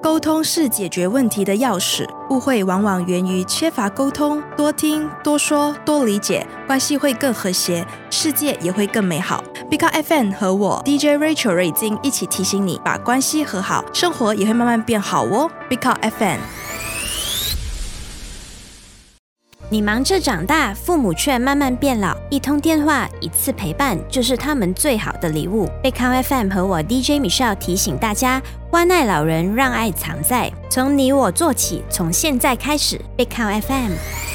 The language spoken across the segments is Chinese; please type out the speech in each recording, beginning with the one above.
沟通是解决问题的钥匙，误会往往源于缺乏沟通，多听、多说、多理解，关系会更和谐，世界也会更美好。Big Up FM 和我 DJ Rachel 瑞金一起提醒你，把关系和好，生活也会慢慢变好哦。Big Up FM。 你忙着长大，父母却慢慢变老，一通电话，一次陪伴，就是他们最好的礼物。贝康 FM 和我 DJ Michelle 提醒大家，关爱老人，让爱藏在，从你我做起，从现在开始。贝康 FM。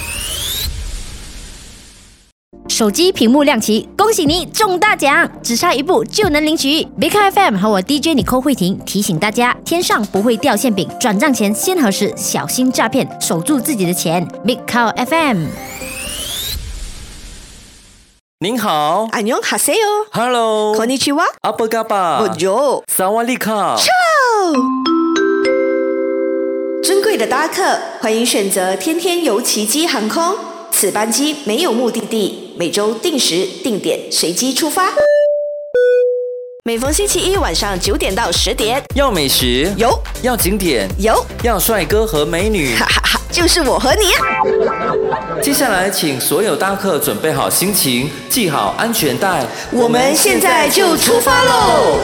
手机屏幕亮起，恭喜你中大奖，只差一步就能领取。Big FM 和我 DJ Nicole 慧婷提醒大家，天上不会掉馅饼，转账前先核实，小心诈骗，守住自己的钱。Big FM。 您好， 안녕하세요。 Hello， konnichiwa， apa kabar， Bonjour， Sawadee-ka。 尊贵的搭客，欢迎选择天天游奇迹航空。此班机没有目的地，每周定时定点随机出发。每逢星期一晚上9点到10点， 要美食有， 要景点有， 要帅哥和美女， 哈哈哈，就是我和你啊！ 接下来，请所有搭客准备好心情，系好安全带， 我们现在就出发喽！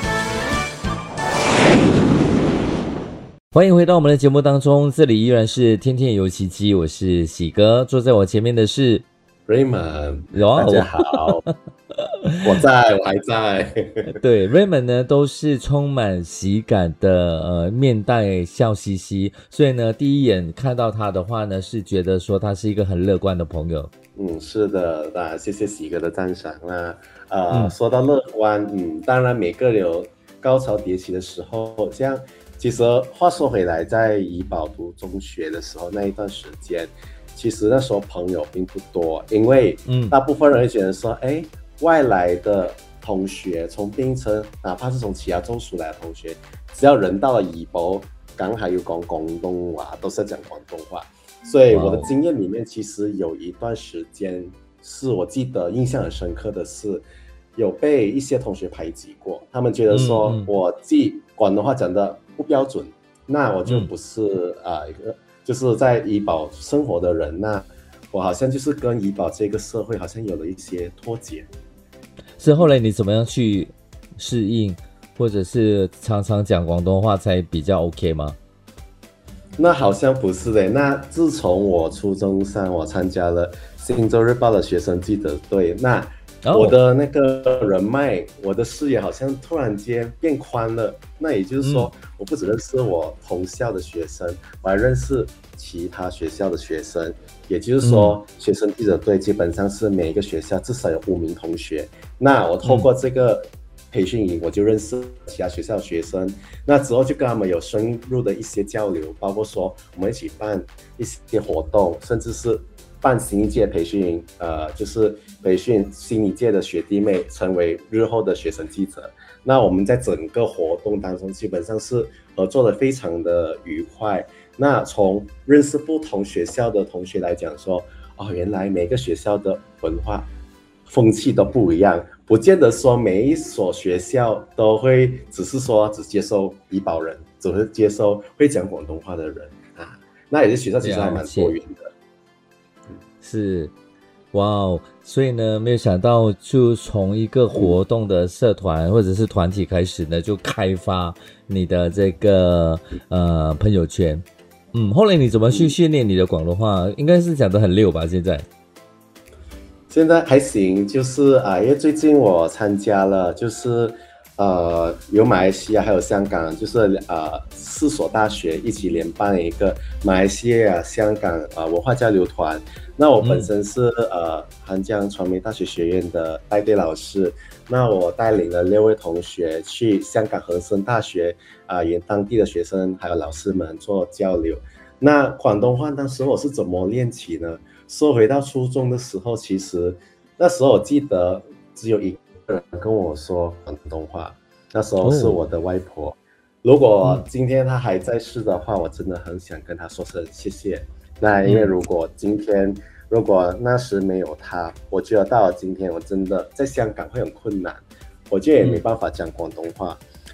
欢迎回到我们的节目当中，这里依然是天天有奇迹，我是喜哥，坐在我前面的是 Raymond， 大家好，我还在。 对 Raymond 呢都是充满喜感的面带笑嘻嘻，所以呢第一眼看到他的话呢是觉得说他是一个很乐观的朋友。 是的，那谢谢喜哥的赞赏。那说到乐观，当然每个有高潮迭起的时候，这样。其实话说回来，在怡保读中学的时候那一段时间，其实那时候朋友并不多，因为大部分人会觉得说，外来的同学从槟城，哪怕是从其他州属来的同学，只要人到了怡保，刚好有讲广东话，都是讲广东话。所以我的经验里面，其实有一段时间是我记得印象很深刻的是，有被一些同学排挤过，他们觉得说我既广东话讲的不标准，那我就不是一个就是在怡保生活的人，那我好像就是跟怡保这个社会好像有了一些脱节。 是后来你怎么样去适应，或者是常常讲广东话才比较 OK 吗？ 那好像不是的。那自从我初中3，我参加了新洲日报的学生记者队，那我的那个人脉，我的视野好像突然间变宽了。那也就是说，我不只认识我同校的学生，我还认识其他学校的学生。也就是说，学生记者队基本上是每一个学校至少有5名同学。那我透过这个培训营，我就认识其他学校的学生。那之后就跟他们有深入的一些交流，包括说我们一起办一些活动，甚至是办新一届培训营，就是培训新一届的学弟妹成为日后的学生记者。那我们在整个活动当中，基本上是合作的非常的愉快。那从认识不同学校的同学来讲说，原来每个学校的文化风气都不一样，不见得说每一所学校都会只接收怡保人，只会接收会讲广东话的人啊。那有些学校其实还蛮多元的。 是，哇哦！所以呢，没有想到就从一个活动的社团或者是团体开始呢，就开发你的这个朋友圈。后来你怎么去训练你的广东话？应该是讲得很溜吧？现在还行，就是因为最近我参加了，就是有马来西亚还有香港，就是4所大学一起联办一个马来西亚香港文化交流团。那我本身是汉江传媒大学学院的带队老师，那我带领了6位同学去香港恒生大学与当地的学生还有老师们做交流。那广东话当时我是怎么练起呢？说回到初中的时候，其实那时候我记得只有一个人跟我说广东话，那时候是我的外婆。如果今天她还在世的话，我真的很想跟她说声谢谢。那因为如果那时没有她，我觉得到了今天我真的在香港会很困难，我觉得也没办法讲广东话。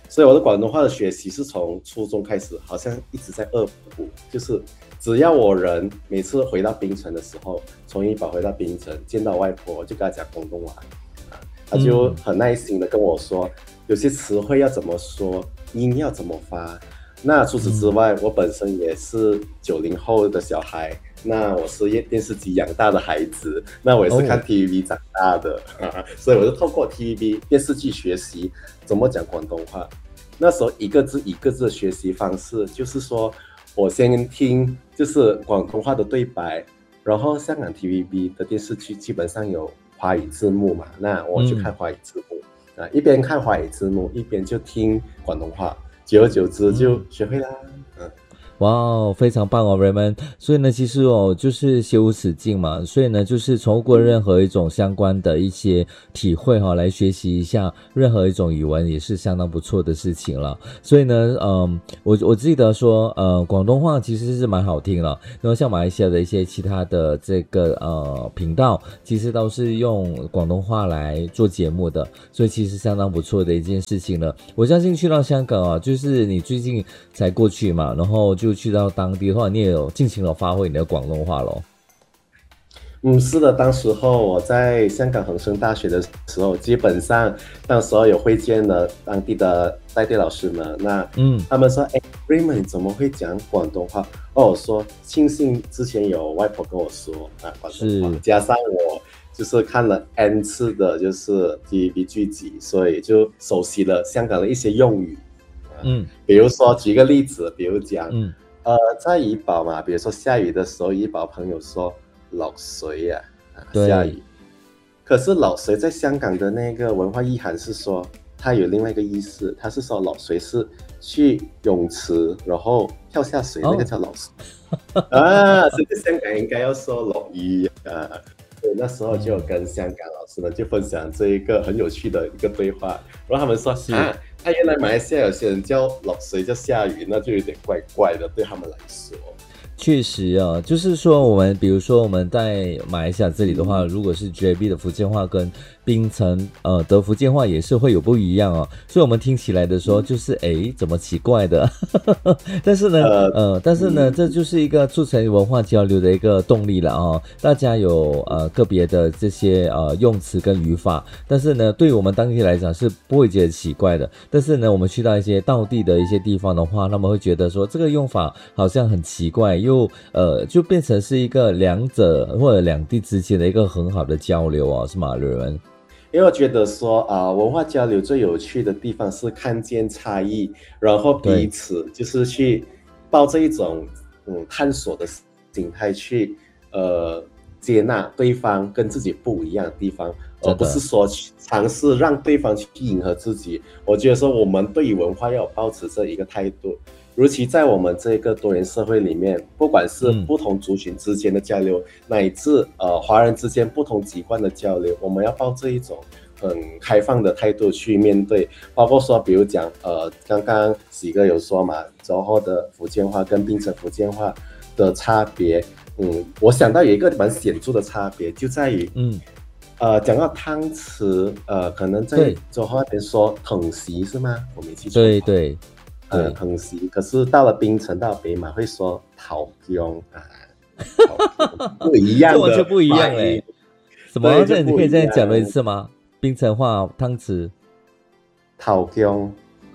所以我的广东话的学习是从初中开始，好像一直在恶补，就是只要我人每次回到槟城的时候，从怡保回到槟城见到外婆，就跟她讲广东话，她就很耐心的跟我说，有些词汇要怎么说，音要怎么发。那除此之外，我本身也是90后的小孩，那我是电视机养大的孩子，那我也是看 TVB 长大的，所以我就透过 TVB 电视剧学习怎么讲广东话。那时候一个字一个字的学习方式，就是说我先听就是广东话的对白，然后香港 TVB 的电视剧基本上有华语字幕嘛，那我就看华语字幕，一边看华语字幕一边就听广东话，久而久之就学会啦。 哇，非常棒哦 Raymond。 所以呢其实就是学无止境嘛，所以呢就是透过任何一种相关的一些体会来学习一下任何一种语文也是相当不错的事情了。所以呢我记得说广东话其实是蛮好听了，然后像马来西亚的一些其他的这个频道其实都是用广东话来做节目的，所以其实相当不错的一件事情了。我相信去到香港就是你最近才过去嘛，然后就去到当地的话，你也有尽情的发挥你的广东话咯。 是的，当时候我在香港恒生大学的时候，基本上当时候有会见了当地的带队老师们，那他们说Raymond 你怎么会讲广东话？我说庆幸之前有外婆跟我说广东话，加上我就是看了 N 次的就是 TVB 剧集，所以就熟悉了香港的一些用语。比如说举个例子，比如讲在怡保嘛，比如说下雨的时候，怡保朋友说落水下雨。可是落水在香港的那个文化意涵是说，它有另外一个意思，它是说落水是去泳池然后跳下水，那个叫落水所以在香港应该要说落雨对，那时候就跟香港老师们就分享这一个很有趣的一个对话，然后他们说原来马来西亚有些人叫落水叫下雨，那就有点怪怪的对他们来说。 确实就是说我们比如说我们在马来西亚这里的话，如果是 JB 的福建话跟槟城的福建话也是会有不一样所以我们听起来的时候就是怎么奇怪的但是呢这就是一个促成文化交流的一个动力了大家有个别的这些用词跟语法，但是呢对于我们当地来讲是不会觉得奇怪的，但是呢我们去到一些道地的一些地方的话，他们会觉得说这个用法好像很奇怪，又就变成是一个两者或者两地之间的一个很好的交流是吗Raymond？ 因为我觉得说文化交流最有趣的地方是看见差异，然后彼此就是去抱着一种探索的心态去接纳对方跟自己不一样的地方，而不是说尝试让对方去迎合自己。我觉得说我们对于文化要保持这一个态度，尤其在我们这个多元社会里面，不管是不同族群之间的交流，乃至华人之间不同籍贯的交流，我们要抱着一种很开放的态度去面对。包括说比如讲刚刚喜哥有说嘛，州后的福建话跟槟城福建话的差别，我想到有一个蛮显著的差别，就在于讲到汤匙可能在州后那边说藤席是吗？我没记错。 对藤席，可是到了槟城到北马会说头姜不一样的， 完全不一样什么？这你可以再讲了一次吗？槟城话汤匙头姜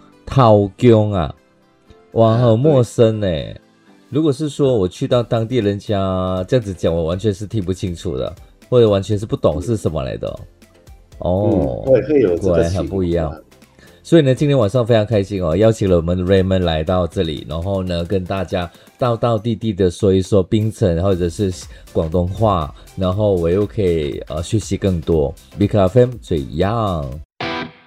哇很陌生如果是说我去到当地人家这样子讲，我完全是听不清楚的，或者完全是不懂是什么来的会有这个果然很不一样。所以呢今天晚上非常开心邀请了我们 Raymond 来到这里，然后呢跟大家道道地地的说一说槟城或者是广东话，然后我又可以学习更多。Big FM 最 young